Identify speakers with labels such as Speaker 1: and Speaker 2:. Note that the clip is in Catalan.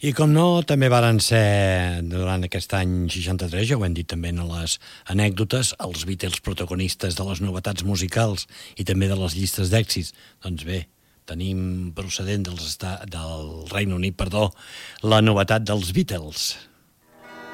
Speaker 1: I com no, també varen ser, durant aquest any 63, ja ho hem dit també en les anècdotes, els Beatles protagonistes de les novetats musicals i també de les llistes d'èxits. Doncs bé, tenim procedent del Regne Unit, la novetat dels Beatles.